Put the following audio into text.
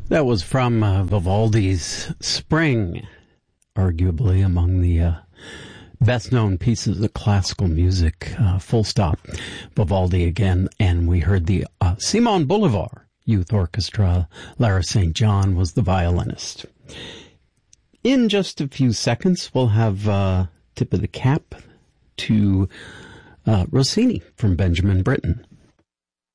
That was from Vivaldi's Spring, arguably among the best-known pieces of classical music, full stop. Vivaldi again, and we heard the Simon Bolivar Youth Orchestra. Lara St. John was the violinist. In just a few seconds, we'll have tip of the cap to Rossini from Benjamin Britten.